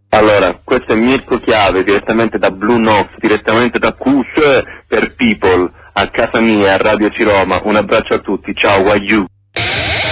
Allora, questo è Mirko Chiave, direttamente da Blue Nox, direttamente da QS per People, a casa mia, a Radio Ciroma. Un abbraccio a tutti, ciao, wagyu!